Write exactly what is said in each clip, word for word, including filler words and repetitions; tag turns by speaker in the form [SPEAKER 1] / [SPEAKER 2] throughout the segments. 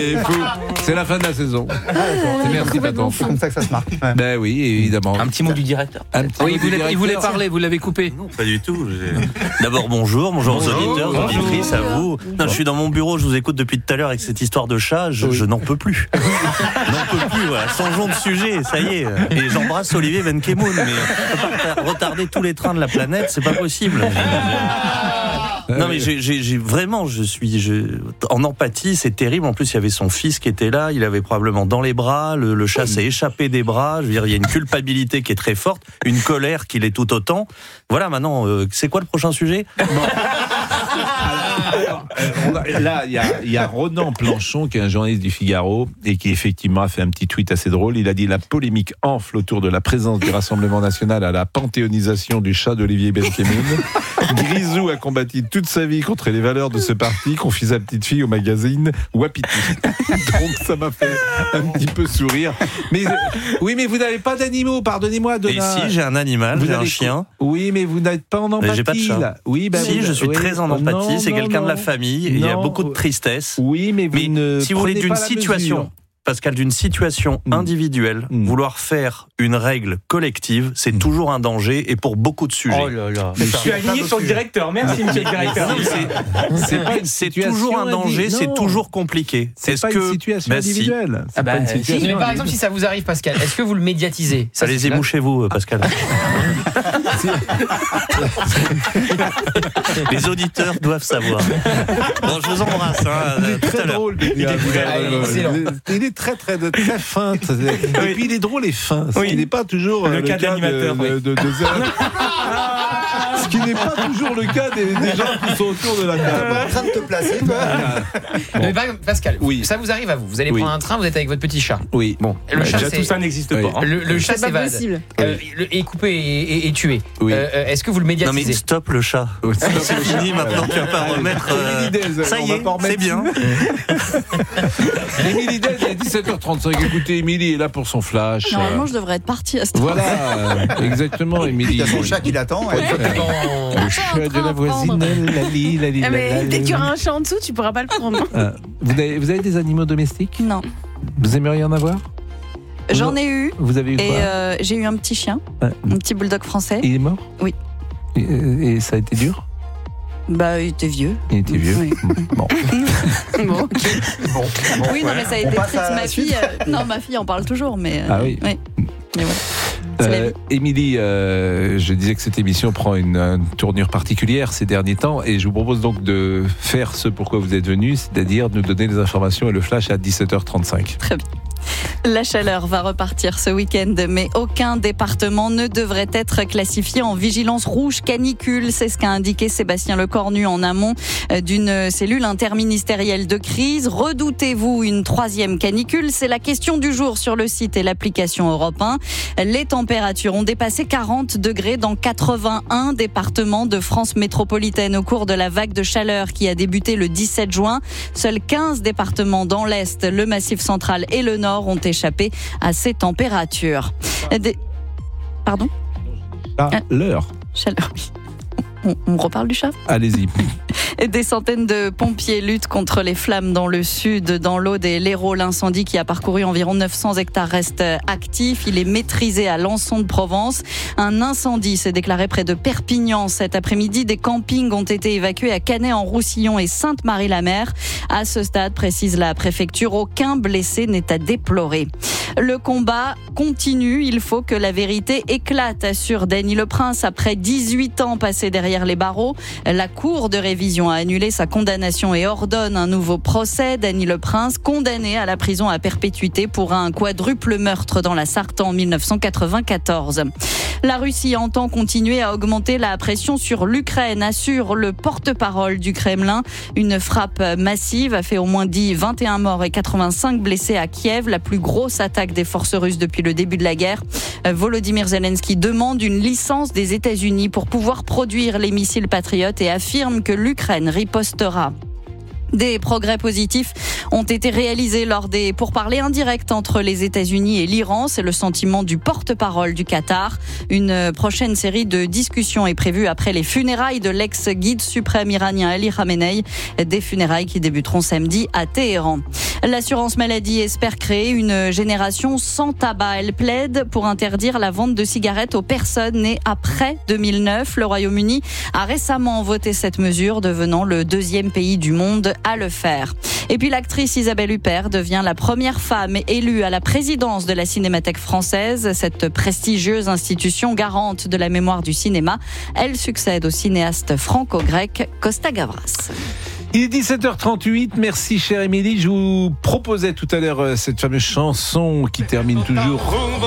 [SPEAKER 1] Et fou. C'est la fin de la saison. Merci Patron.
[SPEAKER 2] C'est comme ça que ça se marque. Ouais.
[SPEAKER 1] Ben oui, évidemment.
[SPEAKER 3] Un petit mot du directeur.
[SPEAKER 1] Un petit
[SPEAKER 3] Oui,
[SPEAKER 1] mot
[SPEAKER 3] il
[SPEAKER 1] du
[SPEAKER 3] voulait, il voulait
[SPEAKER 1] directeur.
[SPEAKER 3] parler, vous l'avez coupé.
[SPEAKER 4] Non, pas du tout. J'ai- D'abord, bonjour, bonjour aux auditeurs, aux auditrices, à vous. Non, je suis dans mon bureau, je vous écoute depuis tout à l'heure avec cette histoire de chat, je,
[SPEAKER 1] Oui.
[SPEAKER 4] je n'en peux plus. Je n'en peux plus, voilà. Changeons de sujet, ça y est. Et j'embrasse Olivier Benkemoun, mais on peut pas retarder tous les trains de la planète, c'est pas possible. Non mais j'ai, j'ai, j'ai vraiment, je suis je, en empathie, c'est terrible. En plus, il y avait son fils qui était là, il avait probablement dans les bras, le, le chat s'est échappé des bras. Je veux dire, il y a une culpabilité qui est très forte, une colère qui l'est tout autant. Voilà, maintenant, euh, c'est quoi le prochain sujet ?
[SPEAKER 1] Alors, euh, on a- là, il y a, il y a Ronan Planchon, qui est un journaliste du Figaro, et qui effectivement a fait un petit tweet assez drôle. Il a dit: la polémique enfle autour de la présence du Rassemblement national à la panthéonisation du chat d'Olivier Benkemoun. Grisou a combattu toute sa vie contre les valeurs de ce parti, confie sa petite fille au magazine Wapiti. Donc ça m'a fait un petit peu sourire. Mais oui, mais vous n'avez pas d'animaux, pardonnez-moi,
[SPEAKER 4] Et
[SPEAKER 1] Donna.
[SPEAKER 4] si j'ai un animal,
[SPEAKER 1] Vous
[SPEAKER 4] j'ai un
[SPEAKER 1] avez-
[SPEAKER 4] chien.
[SPEAKER 1] Oui, mais vous n'êtes pas en empathie.
[SPEAKER 4] j'ai pas de chat.
[SPEAKER 1] Là. Oui, ben
[SPEAKER 4] Si,
[SPEAKER 1] vous-
[SPEAKER 4] je suis
[SPEAKER 1] oui.
[SPEAKER 4] très en empathie.
[SPEAKER 1] Non,
[SPEAKER 4] c'est
[SPEAKER 1] non,
[SPEAKER 4] quelqu'un de la
[SPEAKER 1] non.
[SPEAKER 4] famille. Il y a
[SPEAKER 1] Non.
[SPEAKER 4] beaucoup de tristesse.
[SPEAKER 1] Oui, mais vous
[SPEAKER 4] Mais
[SPEAKER 1] ne
[SPEAKER 4] si vous voulez
[SPEAKER 1] prenez
[SPEAKER 4] d'une
[SPEAKER 1] pas la
[SPEAKER 4] situation,
[SPEAKER 1] mesure.
[SPEAKER 4] Pascal, d'une situation
[SPEAKER 1] Mm.
[SPEAKER 4] individuelle,
[SPEAKER 1] Mm.
[SPEAKER 4] vouloir faire une règle collective, c'est toujours un danger et pour beaucoup de sujets.
[SPEAKER 3] Oh là là.
[SPEAKER 2] C'est
[SPEAKER 3] Je
[SPEAKER 2] ça.
[SPEAKER 3] suis aligné sur le directeur. Merci, monsieur le directeur.
[SPEAKER 4] Non, mais c'est-
[SPEAKER 1] C'est pas une
[SPEAKER 4] c'est
[SPEAKER 1] situation
[SPEAKER 4] toujours un danger,
[SPEAKER 1] indi-
[SPEAKER 4] c'est
[SPEAKER 1] non.
[SPEAKER 4] toujours compliqué.
[SPEAKER 1] C'est
[SPEAKER 4] Est-ce
[SPEAKER 1] pas
[SPEAKER 4] que
[SPEAKER 1] une situation
[SPEAKER 4] Bah, si.
[SPEAKER 1] individuelle. C'est
[SPEAKER 3] Ah bah,
[SPEAKER 1] pas une
[SPEAKER 3] si,
[SPEAKER 1] situation
[SPEAKER 3] mais par exemple,
[SPEAKER 1] individuelle.
[SPEAKER 3] si ça vous arrive, Pascal, est-ce que vous le médiatisez ? Ça,
[SPEAKER 4] Allez-y,
[SPEAKER 3] c'est là-
[SPEAKER 4] mouchez-vous, Pascal. Les auditeurs doivent savoir. Bon, je vous embrasse. Hein,
[SPEAKER 1] Il est
[SPEAKER 4] tout à
[SPEAKER 1] très
[SPEAKER 4] l'heure.
[SPEAKER 1] drôle, Bédia.
[SPEAKER 4] Il est
[SPEAKER 1] Vous
[SPEAKER 3] très-
[SPEAKER 1] avez-
[SPEAKER 3] il est excellent.
[SPEAKER 1] Il est très très très fin. Et puis il est drôle et fin. Ce
[SPEAKER 3] Oui.
[SPEAKER 1] qui n'est pas toujours
[SPEAKER 3] Le
[SPEAKER 1] euh,
[SPEAKER 3] cas de l'animateur,
[SPEAKER 1] de,
[SPEAKER 3] oui.
[SPEAKER 1] de, de, de- Ce qui n'est pas toujours le cas des, des gens qui sont autour de la table.
[SPEAKER 2] en train de te placer, toi.
[SPEAKER 3] Mais par exemple, Pascal,
[SPEAKER 1] Oui.
[SPEAKER 3] ça vous arrive à vous. Vous allez
[SPEAKER 1] Oui.
[SPEAKER 3] prendre un train, vous êtes avec votre petit chat.
[SPEAKER 1] Oui.
[SPEAKER 3] Bon, le chat,
[SPEAKER 5] Déjà,
[SPEAKER 3] c'est-
[SPEAKER 5] tout ça n'existe
[SPEAKER 1] Oui.
[SPEAKER 5] pas. hein.
[SPEAKER 3] le, le chat
[SPEAKER 6] C'est pas
[SPEAKER 3] s'évade.
[SPEAKER 6] possible.
[SPEAKER 3] Euh, le- est coupé et, et- et tué.
[SPEAKER 1] Oui.
[SPEAKER 3] Euh, euh, Est-ce que vous le
[SPEAKER 4] Non mais
[SPEAKER 3] médiatisez ?
[SPEAKER 4] stop le chat.
[SPEAKER 1] Oui, c'est
[SPEAKER 4] C'est fini maintenant, tu vas pas remettre. euh,
[SPEAKER 1] Émilie Dez,
[SPEAKER 4] Ça
[SPEAKER 1] on
[SPEAKER 4] y
[SPEAKER 1] va
[SPEAKER 4] est,
[SPEAKER 1] pas remettre-
[SPEAKER 4] c'est bien.
[SPEAKER 1] Émilie Dez, il est dix-sept heures trente-cinq. Écoutez, Émilie est là pour son flash.
[SPEAKER 6] Normalement, je devrais être partie à ce temps.
[SPEAKER 1] Voilà, euh, exactement, Émilie.
[SPEAKER 2] Il y a son chat qui l'attend.
[SPEAKER 1] Ouais.
[SPEAKER 3] Dans-
[SPEAKER 1] Le chat de la voisine, lali, lali,
[SPEAKER 6] Ah, mais
[SPEAKER 1] lali.
[SPEAKER 6] dès qu'il y aura un chat en dessous, tu pourras pas le prendre.
[SPEAKER 1] Ah, vous, avez, vous avez des animaux domestiques ?
[SPEAKER 6] Non.
[SPEAKER 1] Vous aimeriez en avoir ?
[SPEAKER 6] J'en ai eu.
[SPEAKER 1] Vous avez eu
[SPEAKER 6] Et
[SPEAKER 1] quoi
[SPEAKER 6] euh, j'ai eu un petit chien,
[SPEAKER 1] Ouais.
[SPEAKER 6] un petit bulldog français.
[SPEAKER 1] Il est mort ?
[SPEAKER 6] Oui.
[SPEAKER 1] Et, et ça a été dur ?
[SPEAKER 6] Bah, il était vieux.
[SPEAKER 1] Il était vieux.
[SPEAKER 6] Oui.
[SPEAKER 1] Bon.
[SPEAKER 6] Bon, ok.
[SPEAKER 2] Bon, bon,
[SPEAKER 6] Oui, non, mais ça a
[SPEAKER 2] On
[SPEAKER 6] été
[SPEAKER 2] passe
[SPEAKER 6] triste.
[SPEAKER 2] à la
[SPEAKER 6] Ma
[SPEAKER 2] suite.
[SPEAKER 6] fille, euh, non, ma fille en parle toujours, mais. euh,
[SPEAKER 1] Ah oui.
[SPEAKER 6] Mais voilà. C'est la
[SPEAKER 1] Euh,
[SPEAKER 6] vie.
[SPEAKER 1] Émilie, euh, je disais que cette émission prend une, une tournure particulière ces derniers temps et je vous propose donc de faire ce pourquoi vous êtes venu, c'est-à-dire nous donner les informations et le flash à dix-sept heures trente-cinq.
[SPEAKER 6] Très bien. La chaleur va repartir ce week-end, mais aucun département ne devrait être classifié en vigilance rouge canicule. C'est ce qu'a indiqué Sébastien Lecornu en amont d'une cellule interministérielle de crise. Redoutez-vous une troisième canicule? C'est la question du jour sur le site et l'application Europe un. Les températures ont dépassé quarante degrés dans quatre-vingt-un départements de France métropolitaine au cours de la vague de chaleur qui a débuté le dix-sept juin. Seuls quinze départements dans l'Est, le Massif central et le Nord ont échappé à ces températures. Des... Pardon ?
[SPEAKER 1] Ah, l'heure.
[SPEAKER 6] Chaleur, oui. On, on reparle du chat ?
[SPEAKER 1] Allez-y.
[SPEAKER 6] Des centaines de pompiers luttent contre les flammes dans le sud, dans l'Aude et l'Hérault. L'incendie qui a parcouru environ neuf cents hectares reste actif. Il est maîtrisé à Lançon de Provence. Un incendie s'est déclaré près de Perpignan cet après-midi. Des campings ont été évacués à Canet-en-Roussillon et Sainte-Marie-la-Mer. À ce stade, précise la préfecture, aucun blessé n'est à déplorer. Le combat continue. Il faut que la vérité éclate, assure Dany Leprince. Après dix-huit ans passés derrière les barreaux, la Cour de révision a annulé sa condamnation et ordonne un nouveau procès. Dany Leprince, condamné à la prison à perpétuité pour un quadruple meurtre dans la Sarthe en dix-neuf cent quatre-vingt-quatorze. La Russie entend continuer à augmenter la pression sur l'Ukraine, assure le porte-parole du Kremlin. Une frappe massive a fait au moins dit vingt et un morts et quatre-vingt-cinq blessés à Kiev, la plus grosse attaque des forces russes depuis le début de la guerre. Volodymyr Zelensky demande une licence des États-Unis pour pouvoir produire les missiles patriotes et affirme que l'Ukraine ripostera. Des progrès positifs ont été réalisés lors des pourparlers indirects entre les États-Unis et l'Iran. C'est le sentiment du porte-parole du Qatar. Une prochaine série de discussions est prévue après les funérailles de l'ex-guide suprême iranien Ali Khamenei. Des funérailles qui débuteront samedi à Téhéran. L'assurance maladie espère créer une génération sans tabac. Elle plaide pour interdire la vente de cigarettes aux personnes nées après deux mille neuf. Le Royaume-Uni a récemment voté cette mesure, devenant le deuxième pays du monde à le faire. Et puis l'actrice Isabelle Huppert devient la première femme élue à la présidence de la Cinémathèque française, cette prestigieuse institution garante de la mémoire du cinéma. Elle succède au cinéaste franco-grec Costa Gavras.
[SPEAKER 1] Il est dix-sept heures trente-huit, merci chère Émilie. Je vous proposais tout à l'heure cette fameuse chanson qui termine toujours.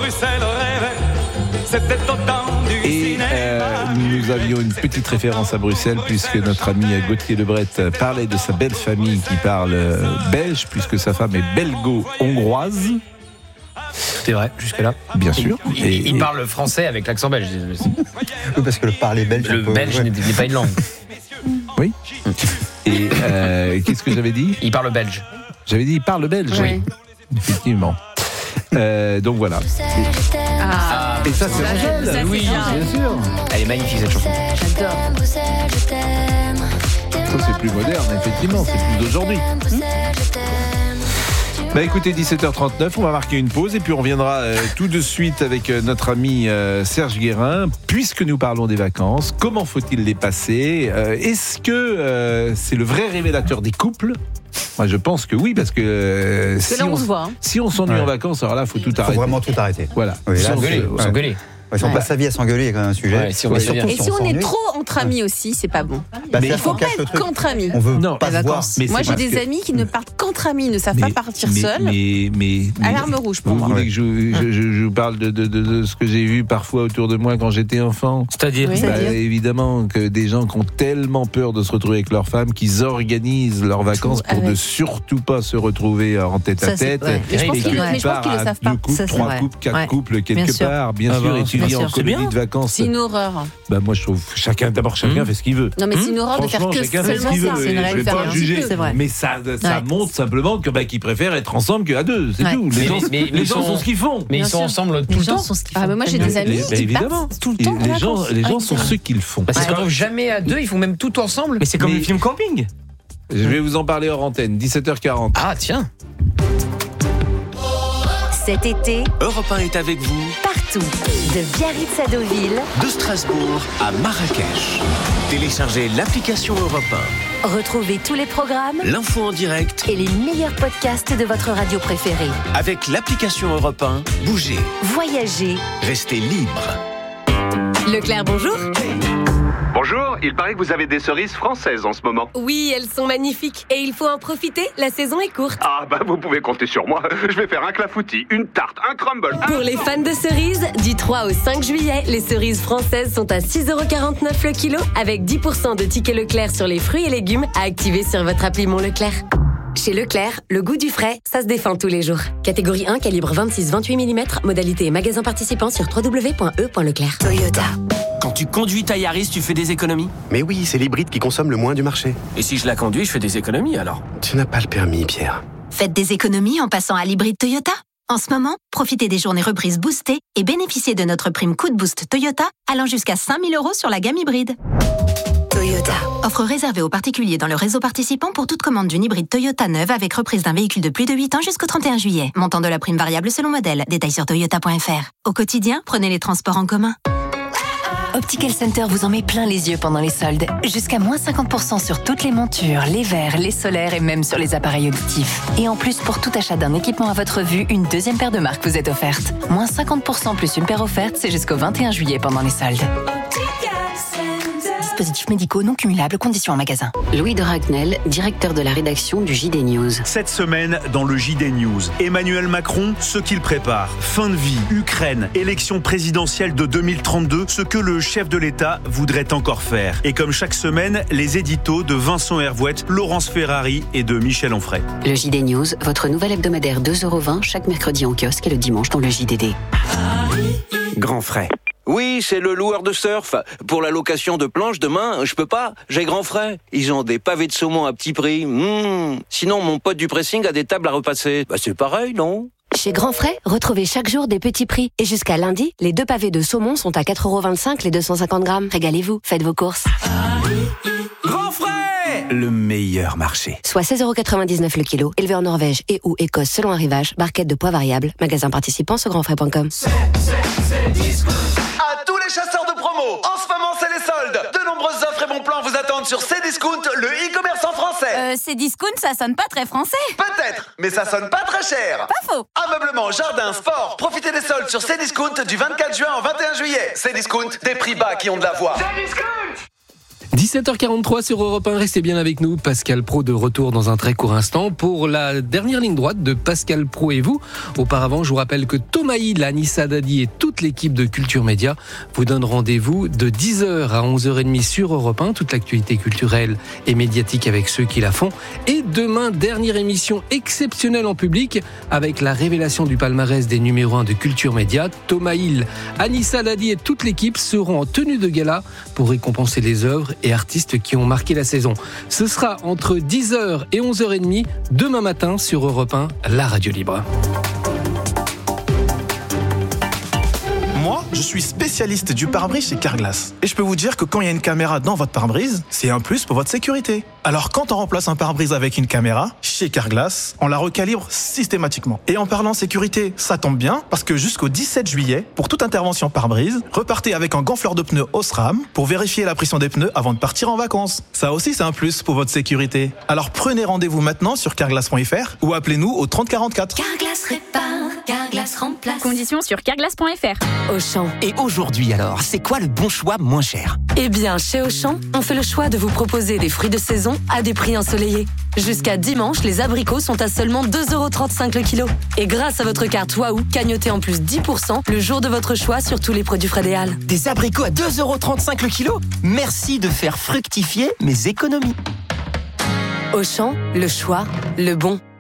[SPEAKER 1] Et euh, nous avions une petite référence à Bruxelles puisque notre ami Gauthier Lebret parlait de sa belle famille qui parle belge puisque sa femme est belgo-hongroise.
[SPEAKER 3] C'est vrai, jusque-là.
[SPEAKER 1] Bien sûr.
[SPEAKER 3] Il, il, il parle français avec l'accent belge.
[SPEAKER 2] Oui, parce que le parler belge...
[SPEAKER 3] Le
[SPEAKER 2] peu,
[SPEAKER 3] belge
[SPEAKER 2] ouais.
[SPEAKER 3] n'est pas une langue.
[SPEAKER 1] Oui. Et euh, qu'est-ce que j'avais dit ?
[SPEAKER 3] Il parle belge.
[SPEAKER 1] J'avais dit il parle belge.
[SPEAKER 6] Oui.
[SPEAKER 1] Effectivement. Euh, donc voilà.
[SPEAKER 6] Ah.
[SPEAKER 1] Et ça, c'est Angèle.
[SPEAKER 6] Ça, c'est
[SPEAKER 3] Oui,
[SPEAKER 6] bien.
[SPEAKER 1] Bien sûr.
[SPEAKER 3] Elle est magnifique cette chanson.
[SPEAKER 6] J'adore.
[SPEAKER 1] Ça, c'est plus moderne, effectivement. C'est plus d'aujourd'hui. Bah écoutez, dix-sept heures trente-neuf, on va marquer une pause et puis on reviendra euh, tout de suite avec euh, notre ami euh, Serge Guérin. Puisque nous parlons des vacances, comment faut-il les passer ? euh, Est-ce que euh, c'est le vrai révélateur des couples ? Moi, je pense que oui, parce que euh,
[SPEAKER 6] C'est
[SPEAKER 1] si,
[SPEAKER 6] là où
[SPEAKER 1] on,
[SPEAKER 6] on se voit. Hein.
[SPEAKER 1] si on s'ennuie
[SPEAKER 2] Ouais.
[SPEAKER 1] en vacances, alors là, il faut tout
[SPEAKER 2] Il faut
[SPEAKER 1] arrêter.
[SPEAKER 2] vraiment tout arrêter.
[SPEAKER 1] Voilà.
[SPEAKER 2] Oui, là,
[SPEAKER 1] Si on
[SPEAKER 3] S'engueuler,
[SPEAKER 1] se- ouais.
[SPEAKER 3] s'engueuler.
[SPEAKER 2] Ouais, si on
[SPEAKER 6] Ouais.
[SPEAKER 2] passe sa vie à s'engueuler, il y a quand même un sujet.
[SPEAKER 3] Ouais, si on
[SPEAKER 2] Et
[SPEAKER 3] est
[SPEAKER 2] surtout
[SPEAKER 3] bien.
[SPEAKER 5] Et si on est
[SPEAKER 2] s'ennuie,
[SPEAKER 5] trop entre amis aussi, c'est pas bon.
[SPEAKER 2] bah,
[SPEAKER 1] Mais
[SPEAKER 2] ça,
[SPEAKER 5] Il faut
[SPEAKER 2] on
[SPEAKER 5] pas
[SPEAKER 2] cache le
[SPEAKER 5] être
[SPEAKER 2] truc.
[SPEAKER 5] qu'entre amis.
[SPEAKER 2] On veut
[SPEAKER 1] Non,
[SPEAKER 2] pas
[SPEAKER 5] les
[SPEAKER 2] se voir.
[SPEAKER 5] vacances.
[SPEAKER 1] Mais
[SPEAKER 5] Moi,
[SPEAKER 1] c'est
[SPEAKER 5] j'ai
[SPEAKER 1] parce
[SPEAKER 5] des
[SPEAKER 1] que-
[SPEAKER 5] amis qui ne partent qu'entre amis, ne savent
[SPEAKER 1] Mais-
[SPEAKER 5] pas partir
[SPEAKER 1] mais,
[SPEAKER 5] seuls.
[SPEAKER 1] Mais, mais, mais-
[SPEAKER 5] Alarme rouge pour
[SPEAKER 1] vous
[SPEAKER 5] moi.
[SPEAKER 1] voulez que je, je, je- je vous parle de, de, de, de ce que j'ai vu parfois autour de moi quand j'étais enfant ?
[SPEAKER 3] C'est-à-dire
[SPEAKER 5] Oui.
[SPEAKER 1] Bah,
[SPEAKER 5] C'est-à-dire
[SPEAKER 1] évidemment que des gens qui ont tellement peur de se retrouver avec leur femme qu'ils organisent leurs vacances
[SPEAKER 5] Tout
[SPEAKER 1] pour ne
[SPEAKER 5] avec.
[SPEAKER 1] surtout pas se retrouver en tête
[SPEAKER 6] Ça,
[SPEAKER 1] à
[SPEAKER 6] c'est-
[SPEAKER 1] tête.
[SPEAKER 6] ouais.
[SPEAKER 5] Mais je pense
[SPEAKER 1] Et
[SPEAKER 5] qu'ils
[SPEAKER 1] que
[SPEAKER 5] le- mais
[SPEAKER 1] tu
[SPEAKER 5] je pense
[SPEAKER 1] pars
[SPEAKER 5] qu'ils le
[SPEAKER 1] à
[SPEAKER 5] savent
[SPEAKER 1] deux
[SPEAKER 5] pas.
[SPEAKER 1] couples,
[SPEAKER 6] Ça, c'est
[SPEAKER 1] trois
[SPEAKER 6] vrai.
[SPEAKER 1] couples, quatre
[SPEAKER 6] Ouais.
[SPEAKER 1] couples quelque
[SPEAKER 6] Bien sûr.
[SPEAKER 1] part. Bien
[SPEAKER 4] Ah
[SPEAKER 1] sûr,
[SPEAKER 4] bah,
[SPEAKER 1] étudier
[SPEAKER 6] bien
[SPEAKER 1] en
[SPEAKER 6] sûr.
[SPEAKER 4] C'est
[SPEAKER 1] colonie
[SPEAKER 4] bien.
[SPEAKER 1] de vacances.
[SPEAKER 5] C'est une horreur.
[SPEAKER 1] Bah, moi, je trouve chacun, d'abord, chacun
[SPEAKER 4] Mmh.
[SPEAKER 1] fait ce qu'il veut.
[SPEAKER 5] Non, mais c'est une horreur de faire
[SPEAKER 1] Franchement,
[SPEAKER 5] que
[SPEAKER 1] chacun fait ce
[SPEAKER 5] seulement
[SPEAKER 1] qu'il veut.
[SPEAKER 5] ça.
[SPEAKER 6] C'est une
[SPEAKER 1] Je
[SPEAKER 6] règle
[SPEAKER 1] vais pas
[SPEAKER 6] fermée.
[SPEAKER 1] juger,
[SPEAKER 6] C'est vrai.
[SPEAKER 1] mais ça, ça
[SPEAKER 6] Ouais.
[SPEAKER 1] montre simplement que bah, qu'ils préfèrent être ensemble qu'à deux, c'est
[SPEAKER 6] Ouais.
[SPEAKER 1] tout. Les
[SPEAKER 3] Mais-
[SPEAKER 1] gens,
[SPEAKER 3] mais- mais
[SPEAKER 1] les
[SPEAKER 3] ils
[SPEAKER 1] gens
[SPEAKER 3] sont-
[SPEAKER 1] sont ce qu'ils font.
[SPEAKER 3] Mais
[SPEAKER 6] Bien
[SPEAKER 3] ils sont
[SPEAKER 6] sûr.
[SPEAKER 3] ensemble tout
[SPEAKER 6] Les
[SPEAKER 3] le
[SPEAKER 6] gens
[SPEAKER 3] temps.
[SPEAKER 6] sont ce qu'ils
[SPEAKER 5] Ah,
[SPEAKER 6] font.
[SPEAKER 5] mais moi, j'ai des amis
[SPEAKER 1] Les- bah,
[SPEAKER 5] qui
[SPEAKER 1] évidemment.
[SPEAKER 5] partent tout le
[SPEAKER 1] Et
[SPEAKER 5] temps en
[SPEAKER 1] les gens,
[SPEAKER 5] vacances.
[SPEAKER 1] les gens
[SPEAKER 5] Ah,
[SPEAKER 1] sont
[SPEAKER 5] tiens.
[SPEAKER 1] ceux qui le font.
[SPEAKER 3] Bah, c'est
[SPEAKER 6] Ouais.
[SPEAKER 3] quand jamais à deux, ils font même tout ensemble.
[SPEAKER 4] Mais c'est comme
[SPEAKER 1] Mais-
[SPEAKER 4] les films camping.
[SPEAKER 1] Je vais vous en parler hors antenne, dix-sept heures quarante.
[SPEAKER 3] Ah tiens.
[SPEAKER 7] Cet été,
[SPEAKER 8] Europe un est avec vous
[SPEAKER 7] partout, de Biarritz à Deauville,
[SPEAKER 8] de Strasbourg à Marrakech. Téléchargez l'application Europe un,
[SPEAKER 7] retrouvez tous les programmes
[SPEAKER 8] l'info en direct.
[SPEAKER 7] et les meilleurs podcasts de votre radio préférée.
[SPEAKER 8] Avec l'application Europe un, bougez,
[SPEAKER 7] Voyagez.
[SPEAKER 8] restez libre.
[SPEAKER 5] Leclerc, bonjour.
[SPEAKER 9] Bonjour, il paraît que vous avez des cerises françaises en ce moment.
[SPEAKER 5] Oui, elles sont magnifiques. Et il faut en profiter, la saison est courte.
[SPEAKER 9] Ah bah vous pouvez compter sur moi. Je vais faire un clafoutis, une tarte, un crumble. un-
[SPEAKER 5] Pour les fans de cerises, du trois au cinq juillet, les cerises françaises sont à six euros quarante-neuf le kilo, avec dix pour cent de tickets Leclerc sur les fruits et légumes à activer sur votre appli Mon Leclerc. Chez Leclerc, le goût du frais, ça se défend tous les jours. Catégorie un, calibre vingt-six vingt-huit millimètres, modalité et magasin participant sur w w w point e point leclerc.
[SPEAKER 7] Toyota.
[SPEAKER 10] Quand tu conduis ta Yaris, tu fais des économies.
[SPEAKER 9] Mais oui, c'est l'hybride qui consomme le moins du marché.
[SPEAKER 10] Et si je la conduis, je fais des économies alors.
[SPEAKER 9] Tu n'as pas le permis, Pierre.
[SPEAKER 7] Faites des économies en passant à l'hybride Toyota. En ce moment, profitez des journées reprises boostées et bénéficiez de notre prime coup de boost Toyota allant jusqu'à cinq mille euros sur la gamme hybride. Toyota. Offre réservée aux particuliers dans le réseau participant pour toute commande d'une hybride Toyota neuve avec reprise d'un véhicule de plus de huit ans jusqu'au trente et un juillet. Montant de la prime variable selon modèle. Détails sur toyota point f r. Au quotidien, prenez les transports en commun. Optical Center vous en met plein les yeux pendant les soldes. Jusqu'à moins cinquante pour cent sur toutes les montures, les verres, les solaires et même sur les appareils auditifs. Et en plus, pour tout achat d'un équipement à votre vue, une deuxième paire de marques vous est offerte. Moins cinquante pour cent plus une paire offerte, c'est jusqu'au vingt et un juillet pendant les soldes. Dispositifs médicaux non cumulables, conditions en magasin.
[SPEAKER 11] Louis de Ragnel, directeur de la rédaction du J D News.
[SPEAKER 12] Cette semaine, dans le J D News, Emmanuel Macron, ce qu'il prépare. Fin de vie, Ukraine, élection présidentielle de deux mille trente-deux, ce que le chef de l'État voudrait encore faire. Et comme chaque semaine, les éditos de Vincent Hervouette, Laurence Ferrari et de Michel Onfray.
[SPEAKER 11] Le J D News, votre nouvel hebdomadaire deux euros vingt chaque mercredi en kiosque et le dimanche dans le J D D.
[SPEAKER 8] Grand frais.
[SPEAKER 13] Oui, c'est le loueur de surf. Pour la location de planches, demain, je peux pas. J'ai grand frais. Ils ont des pavés de saumon à petit prix. Mmh. Sinon, mon pote du pressing a des tables à repasser. Bah, c'est pareil, non?
[SPEAKER 5] Chez Grand Frais, retrouvez chaque jour des petits prix. Et jusqu'à lundi, les deux pavés de saumon sont à quatre euros vingt-cinq les deux cent cinquante grammes. Régalez-vous, faites vos courses.
[SPEAKER 10] Grand Frais, le meilleur marché.
[SPEAKER 5] Soit seize euros quatre-vingt-dix-neuf le kilo, élevé en Norvège et ou Écosse selon arrivage, barquette de poids variable, magasin participant sur grand frais point com.
[SPEAKER 14] À tous les chasseurs de promo, en ce moment c'est les soldes. De nombreuses offres et bons plans vous attendent sur Cdiscount, le e-commerce en français.
[SPEAKER 15] Euh, Cdiscount, ça sonne pas très français.
[SPEAKER 14] Peut-être, mais ça sonne pas très cher.
[SPEAKER 15] Pas faux.
[SPEAKER 14] Ameublement, jardin, sport, profitez des soldes sur Cdiscount du vingt-quatre juin au vingt et un juillet. Cdiscount, des prix bas qui ont de la voix.
[SPEAKER 16] dix-sept heures quarante-trois sur Europe un, restez bien avec nous. Pascal Praud de retour dans un très court instant pour la dernière ligne droite de Pascal Praud et vous. Auparavant, je vous rappelle que Thomas Hill, Anissa Dadi et toute l'équipe de Culture Média vous donnent rendez-vous de dix heures à onze heures trente sur Europe un. Toute l'actualité culturelle et médiatique avec ceux qui la font. Et demain, dernière émission exceptionnelle en public avec la révélation du palmarès des numéros un de Culture Média. Thomas Hill, Anissa Dadi et toute l'équipe seront en tenue de gala pour récompenser les œuvres et artistes qui ont marqué la saison. Ce sera entre dix heures et onze heures trente demain matin sur Europe un, la radio libre.
[SPEAKER 17] Moi, je suis spécialiste du pare-brise chez Carglass. Et je peux vous dire que quand il y a une caméra dans votre pare-brise, c'est un plus pour votre sécurité. Alors quand on remplace un pare-brise avec une caméra, chez Carglass, on la recalibre systématiquement. Et en parlant sécurité, ça tombe bien, parce que jusqu'au dix-sept juillet, pour toute intervention pare-brise, repartez avec un gonfleur de pneus Osram pour vérifier la pression des pneus avant de partir en vacances. Ça aussi, c'est un plus pour votre sécurité. Alors prenez rendez-vous maintenant sur carglass point f r ou appelez-nous au trente quarante-quatre.
[SPEAKER 15] Carglass répare, Carglass remplace. Conditions sur carglass point f r.
[SPEAKER 18] Auchan. Et aujourd'hui alors, c'est quoi le bon choix moins cher?
[SPEAKER 5] Eh bien, chez Auchan, on fait le choix de vous proposer des fruits de saison à des prix ensoleillés. Jusqu'à dimanche, les abricots sont à seulement deux euros trente-cinq le kilo. Et grâce à votre carte Waouh, cagnotez en plus dix pour cent le jour de votre choix sur tous les produits Frédéal.
[SPEAKER 18] Des abricots à deux euros trente-cinq le kilo? Merci de faire fructifier mes économies.
[SPEAKER 5] Auchan, le choix, le bon.